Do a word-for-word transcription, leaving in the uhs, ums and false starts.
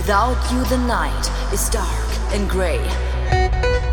Without you, the night is dark and gray.